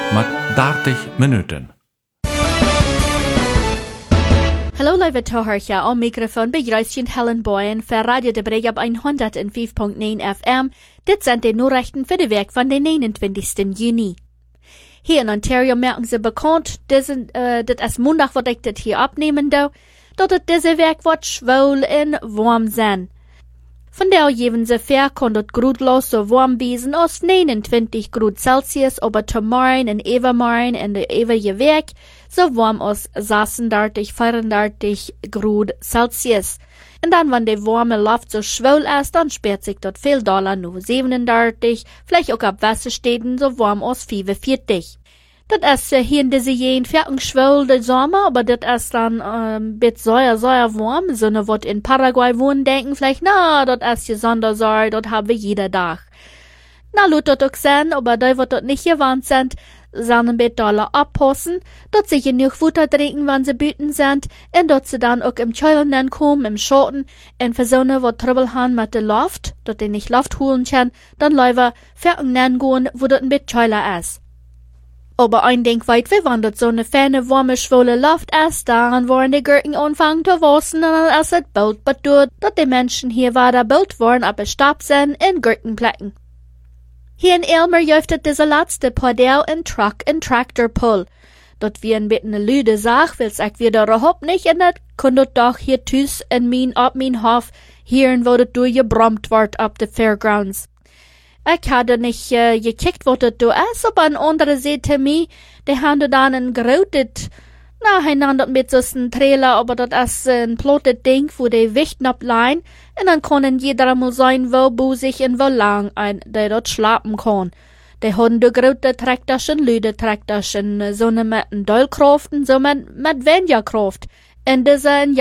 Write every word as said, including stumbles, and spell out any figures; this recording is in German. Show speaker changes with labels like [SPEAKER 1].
[SPEAKER 1] mit dertig Minuten.
[SPEAKER 2] Hallo lieve toehoortje, am microfoon begrüßt Helen Boyen für Radio de Breg op honderdvijf komma negen F M. Dit zijn de Nachrichten für die Werk von den negenentwintigsten Juni. Hier in Ontario merken sie bekannt, dat uh, is Montag, wat ik dit hier opnemen doe, dat het deze Werk wat schwul en warm zijn. Vandaar geven ze vierhonderd graden so warm wezen als negenentwintig Grad Celsius, aber tomorrow en overmorgen en de eeuwige Werk so warm als zesendertig, vierendertig Grad Celsius. En dan, wenn die warme Luft so schwul ist, dann sperrt sich dort viel Dollar nur siebenendertig, vielleicht auch ab Wasserstädten so warm als vierundvierzig. Das ist hier in diese Gegend vierten schwul der Sommer, aber das ist dann ähm, bit sehr, sehr warm. So ne, wat in Paraguay wohnen, denken vielleicht, na, das ist hier Sondersor, dort haben wir jeder Tag. Na, lut dort auch sein, aber die, wat dort nicht gewandt sind, sollen ein bisschen Dollar abpassen, dort sie genug Futter trinken, wenn sie büten sind, und dort sie dann auch im Keulen kommen, im Schatten, und für so ne, wat Trouble haben mit der Luft, dort die nicht Luft holen können, dann lieber vierten gehen, wo dort ein bisschen Keuler ist. Aber ein Ding weit wie wenn dort so eine feine, warme, schwule Luft ist, dann wollen die Gürten anfangen zu wachsen und dann ist es bald bedeutet, dass die Menschen hier weiter bald worden, aber stopp sind in Gürtenplecken. Hier in Elmer jäuftet diese letzte Podell in Truck und Tractor-Pull. Dort wie ein bisschen eine lüde Sache, will's ich wieder überhaupt nicht, und das kann dort doch hier tüß in mein, ab mein Hof, hier wo das durchgebrummt wird ab de Fairgrounds. Ich hatte nicht äh, gekickt, was das da ist, aber an andere Seite mir, die haben dann ein gerautet, na, einander mit so einem Trailer, aber das ist ein plottes Ding, wo die Wichten ableihen, und dann können jeder mal sein, wo busig und wo lang ein, der dort schlafen kann. Die haben die große Traktaschen, lüde Traktaschen, so ne mit einem Dollkraft und so mit, mit weniger Kraft. Und diese